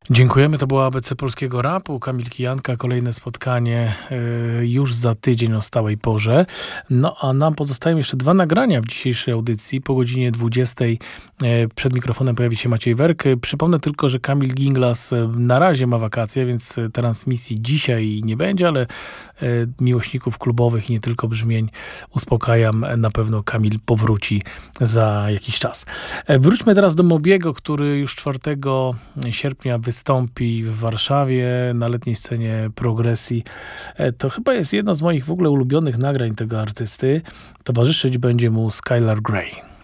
Dziękujemy. To było ABC Polskiego Rapu. Kamil Kijanka. Kolejne spotkanie już za tydzień o stałej porze. No a nam pozostają jeszcze dwa nagrania w dzisiejszej audycji. Po godzinie 20 przed mikrofonem pojawi się Maciej Werk. Przypomnę tylko, że Kamil Ginglas na razie ma wakacje, więc transmisji dzisiaj nie będzie, ale miłośników klubowych i nie tylko brzmień uspokajam. Na pewno Kamil powróci za jakiś czas. Wróćmy teraz do Mobiego, który już 4 sierpnia wystąpi w Warszawie na letniej scenie progresji. To chyba jest jedno z moich w ogóle ulubionych nagrań tego artysty. Towarzyszyć będzie mu Skylar Grey.